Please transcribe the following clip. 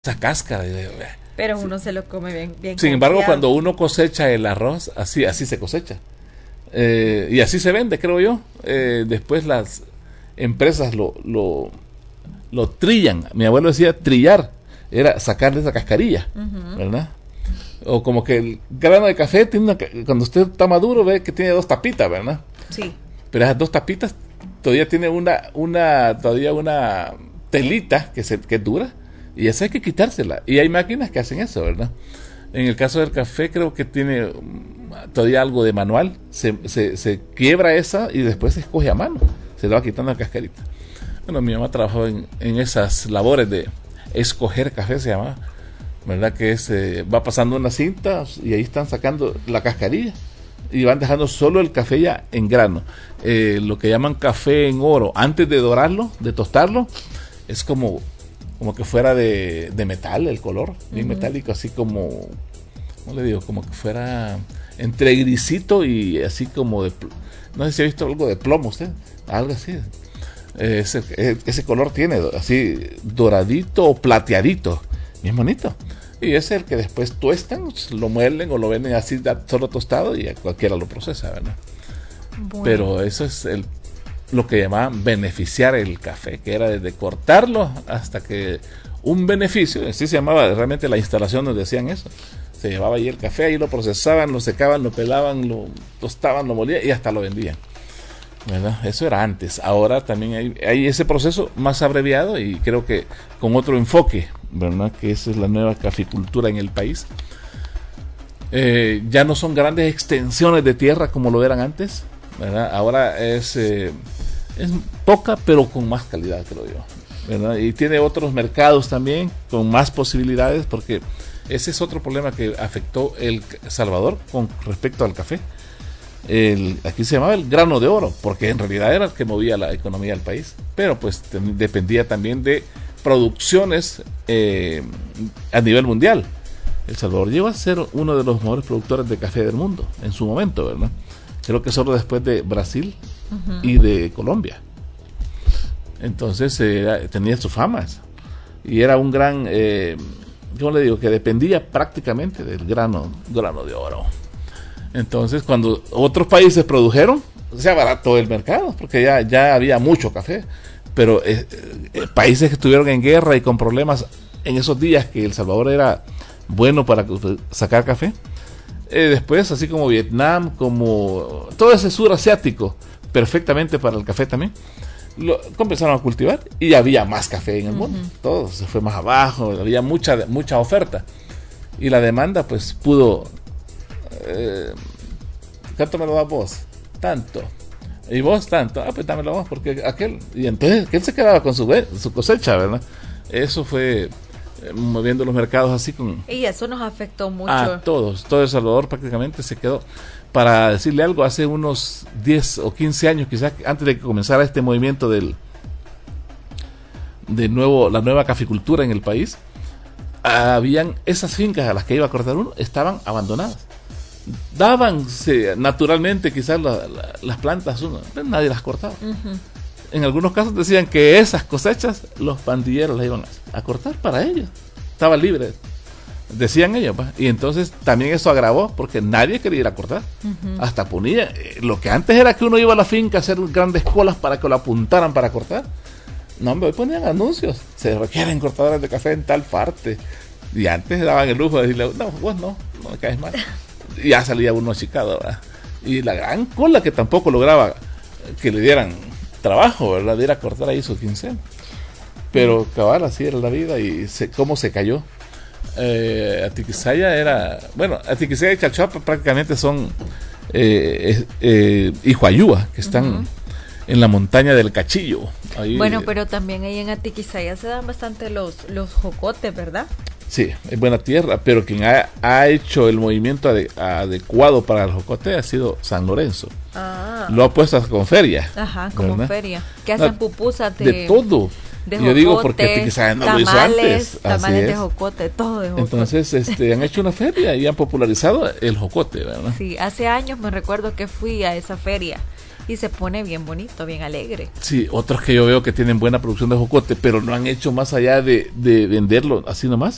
esa cáscara. Pero uno se lo come bien, bien. Sin embargo, confiado. cuando uno cosecha el arroz, así se cosecha. Y así se vende, creo yo. Después las empresas lo trillan. Mi abuelo decía trillar, era sacarle esa cascarilla, ¿verdad? O como que el grano de café tiene cuando usted está maduro ve que tiene 2 tapitas, ¿verdad? Sí. Pero esas 2 tapitas todavía tiene todavía una telita que es dura, y esa hay que quitársela. Y hay máquinas que hacen eso, ¿verdad? En el caso del café creo que tiene todavía algo de manual, se quiebra esa y después se escoge a mano, se le va quitando la cascarita. Bueno, mi mamá trabajó en esas labores de escoger café, se llamaba, ¿verdad? Que va pasando una cinta y ahí están sacando la cascarilla y van dejando solo el café ya en grano. Lo que llaman café en oro, antes de dorarlo, de tostarlo, es como que fuera de metal el color, bien metálico, así como, ¿cómo le digo? Como que fuera entre grisito y así como no sé si ha visto algo de plomo usted, algo así. Ese color tiene, así doradito o plateadito, bien bonito. Y es el que después tuestan, lo muelen o lo venden así solo tostado y cualquiera lo procesa, ¿verdad? Bueno. Pero eso es lo que llamaban beneficiar el café, que era desde cortarlo hasta que un beneficio, así se llamaba realmente la instalación donde decían eso. Se llevaba ahí el café, ahí lo procesaban, lo secaban, lo pelaban, lo tostaban, lo molían y hasta lo vendían, ¿verdad? Eso era antes. Ahora también hay ese proceso más abreviado y creo que con otro enfoque, ¿verdad? Que esa es la nueva caficultura en el país. Ya no son grandes extensiones de tierra como lo eran antes, ¿verdad? Ahora es poca pero con más calidad, creo yo, ¿verdad? Y tiene otros mercados también con más posibilidades, porque ese es otro problema que afectó El Salvador con respecto al café. Aquí se llamaba el grano de oro, porque en realidad era el que movía la economía del país, pero pues dependía también de producciones a nivel mundial. El Salvador llegó a ser uno de los mejores productores de café del mundo en su momento, ¿verdad? Creo que solo después de Brasil y de Colombia. Entonces tenía sus famas y era un gran, yo le digo que dependía prácticamente del grano de oro. Entonces cuando otros países produjeron, se abarató el mercado porque ya había mucho café, pero países que estuvieron en guerra y con problemas en esos días que El Salvador era bueno para sacar café, después así como Vietnam, como todo ese sur asiático, perfectamente para el café también, lo comenzaron a cultivar y había más café en el mundo, todo se fue más abajo, había mucha oferta y la demanda pues pudo. ¿Cuánto me lo das vos? Tanto. Y vos tanto. Pues dámelo vos, porque aquel. Y entonces aquel se quedaba con su cosecha, ¿verdad? Eso fue moviendo los mercados así con. Y eso nos afectó mucho. A todos. Todo El Salvador prácticamente se quedó. Para decirle algo, hace unos 10 o 15 años, quizás antes de que comenzara este movimiento la nueva caficultura en el país, habían esas fincas a las que iba a cortar uno, estaban abandonadas. Dábanse naturalmente quizás las plantas uno, pero nadie las cortaba. En algunos casos decían que esas cosechas los pandilleros las iban a cortar para ellos, estaba libre, decían ellos, pues. Y entonces también eso agravó porque nadie quería ir a cortar. Hasta ponía lo que antes era que uno iba a la finca a hacer grandes colas para que lo apuntaran para cortar. No, hoy ponían anuncios, se requieren cortadores de café en tal parte, y antes daban el lujo de decirle, no, vos no me caes mal. Y ya salía uno achicado, ¿verdad? Y la gran cola que tampoco lograba que le dieran trabajo, ¿verdad? De ir a cortar ahí su quincena. Pero cabal, así era la vida y cómo se cayó. Atiquizaya era, bueno, Atiquizaya y Chalchuapa prácticamente son Ihuayúa, que están en la montaña del Cachillo. Ahí, bueno, pero también ahí en Atiquizaya se dan bastante los jocotes, ¿verdad? Sí, es buena tierra, pero quien ha hecho el movimiento adecuado para el jocote ha sido San Lorenzo. Lo ha puesto con feria. Ajá, como ¿verdad? Feria. Que hacen pupusas de todo. De yo digo porque quizás no tamales, lo hizo antes. Tamales de jocote, todo de jocote. Entonces han hecho una feria y han popularizado el jocote, ¿verdad? Sí, hace años me recuerdo que fui a esa feria y se pone bien bonito, bien alegre. Sí, otros que yo veo que tienen buena producción de jocote, pero no han hecho más allá de venderlo así nomás.